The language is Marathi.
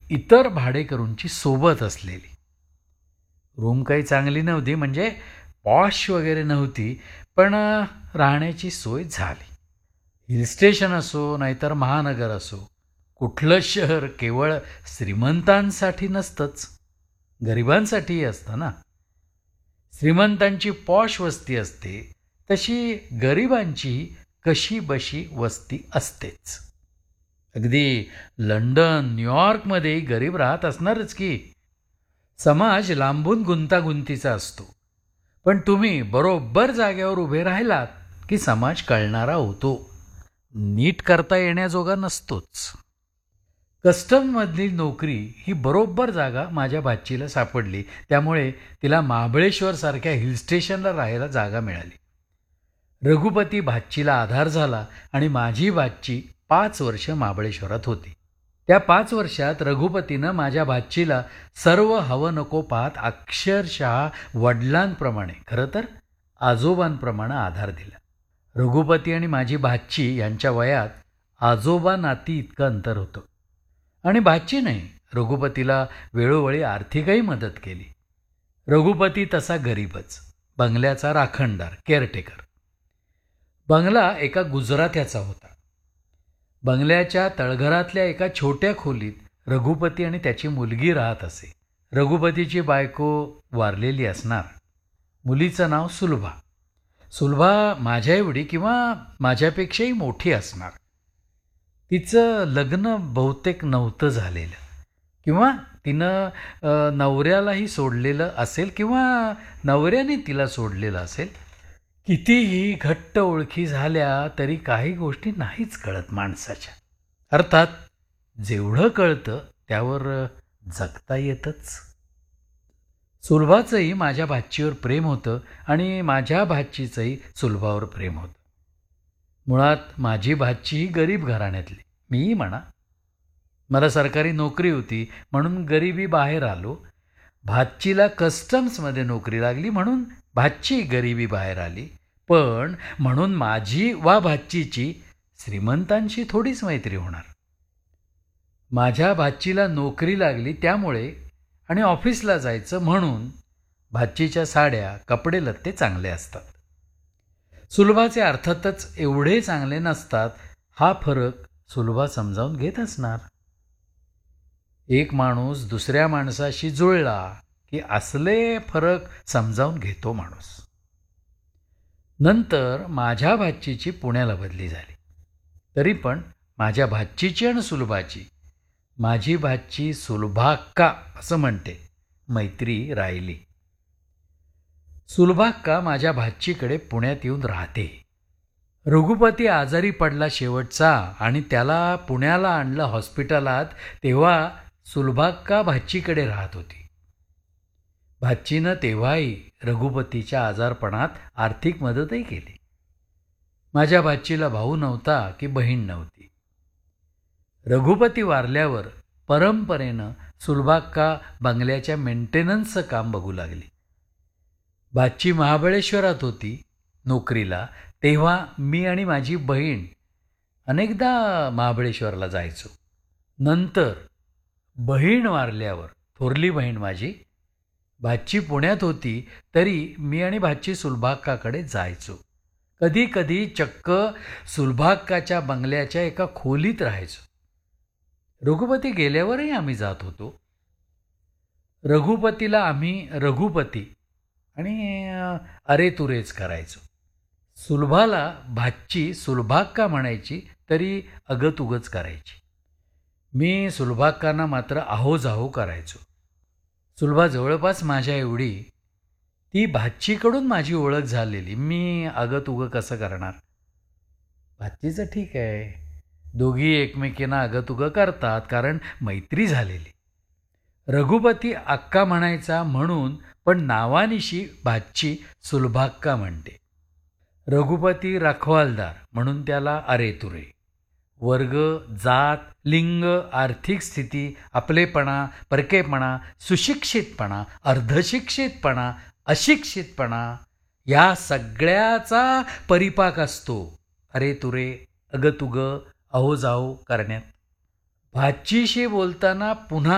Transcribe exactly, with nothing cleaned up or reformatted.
इतर भाडेकरूंची सोबत असलेली. रूम काही चांगली नव्हती, म्हणजे पॉश वगैरे नव्हती, पण राहण्याची सोय झाली. हिल स्टेशन असो नाहीतर महानगर असो, कुठलं शहर केवळ श्रीमंतांसाठी नसतंच, गरिबांसाठीही असतं ना. श्रीमंतांची पॉश वस्ती असते, तशी गरिबांची कशी बशी वस्ती असतेच. अगदी लंडन न्यूयॉर्कमध्ये गरीब राहत असणारच की. समाज लांबून गुंतागुंतीचा असतो, पण तुम्ही बरोबर जागेवर उभे राहिलात की समाज कळणारा होतो, नीट करता येण्याजोगा नसतोच. कस्टममधली नोकरी ही बरोबर जागा माझ्या भाचीला सापडली, त्यामुळे तिला महाबळेश्वरसारख्या हिल स्टेशनला राहायला जागा मिळाली. रघुपती भाचीला आधार झाला आणि माझी भाची पाच वर्ष महाबळेश्वरात होती. त्या पाच वर्षात रघुपतीनं माझ्या भाचीला सर्व हवं नको पाहत अक्षरशः वडिलांप्रमाणे, खरं तर आजोबांप्रमाणे आधार दिला. रघुपती आणि माझी भाची यांच्या वयात आजोबा नाती इतकं अंतर होतं. आणि भाचीने रघुपतीला वेळोवेळी आर्थिकही मदत केली. रघुपती तसा गरीबच, बंगल्याचा राखणदार, केअरटेकर. बंगला एका गुजरात्याचा होता. बंगल्याच्या तळघरातल्या एका छोट्या खोलीत रघुपती आणि त्याची मुलगी राहत असे. रघुपतीची बायको वारलेली असणार. मुलीचं नाव सुलभा. सुलभा माझ्या एवढी किंवा माझ्यापेक्षाही मोठी असणार. तिचं लग्न बहुतेक नव्हतं झालेलं, किंवा तिनं नवऱ्यालाही सोडलेलं असेल किंवा नवऱ्याने तिला सोडलेलं असेल. कितीही घट्ट ओळखी झाल्या तरी काही गोष्टी नाहीच कळत माणसाच्या. अर्थात जेवढं कळतं त्यावर जगता येतच. सुलभाचंही माझ्या भाचीवर प्रेम होतं आणि माझ्या भाचीचंही सुलभावर प्रेम होतं. मुळात माझी भाची ही गरीब घराण्यातली, मीही म्हणा. मला सरकारी नोकरी होती म्हणून गरिबी बाहेर आलो. भाचीला कस्टम्समध्ये नोकरी लागली म्हणून भाची गरिबी बाहेर आली. पण म्हणून माझी वा भाचीची श्रीमंतांशी थोडीच मैत्री होणार. माझ्या भाचीला नोकरी लागली त्यामुळे आणि ऑफिसला जायचं म्हणून भाचीच्या साड्या, कपडे लत्ते चांगले असतात. सुलभाचे अर्थातच एवढे चांगले नसतात. हा फरक सुलभा समजावून घेत असणार. एक माणूस दुसऱ्या माणसाशी जुळला की असले फरक समजावून घेतो माणूस. नंतर माझ्या भाचीची पुण्याला बदली झाली. तरी पण माझ्या भाचीची आणि सुलभाची, माझी भाची सुलभाक्का असं म्हणते, मैत्री राहिली. सुलभाक्का माझ्या भाचीकडे पुण्यात येऊन राहते. रघुपती आजारी पडला शेवटचा आणि त्याला पुण्याला आणलं हॉस्पिटलात, तेव्हा सुलभाक्का भाचीकडे राहत होती. भाचीनं तेव्हाही रघुपतीच्या आजारपणात आर्थिक मदतही केली. माझ्या भाचीला भाऊ नव्हता की बहीण नव्हती. रघुपती वारल्यावर परंपरेनं सुलभाक्का बंगल्याच्या मेंटेनन्सचं काम बघू लागली. भाची महाबळेश्वरात होती नोकरीला, तेव्हा मी आणि माझी बहीण अनेकदा महाबळेश्वरला जायचो. नंतर बहीण वारल्यावर, थोरली बहीण माझी, भाची पुण्यात होती तरी मी आणि भाची सुलभाक्काकडे जायचो. कधी कधी चक्क सुलभाक्काच्या बंगल्याच्या एका खोलीत राहायचो. रघुपती गेल्यावरही आम्ही जात होतो. रघुपतीला आम्ही रघुपती आणि अरे तुरेच करायचो. सुलभाला भाची सुलभाक्का म्हणायची तरी अगतुगच करायची. मी सुलभाक्कांना मात्र आहो जाहो करायचो. सुलभा जवळपास माझ्या एवढी, ती भाचीकडून माझी ओळख झालेली, मी अगतुगं कसं करणार. भाचीचं ठीक आहे, दोघी एकमेकींना अगतुगं करतात कारण मैत्री झालेली. रघुपती अक्का म्हणायचा म्हणून, पण नावानिशी भाची सुलभाक्का म्हणते. रघुपती रखवालदार म्हणून त्याला अरे तुरे. वर्ग, जात, लिंग, आर्थिक स्थिती, आपलेपणा, परकेपणा, सुशिक्षितपणा, अर्धशिक्षितपणा, अशिक्षितपणा या सगळ्याचा परिपाक असतो अरे तुरे, अगतुग, अहो जाहो करण्यात. भाचीशी बोलताना पुन्हा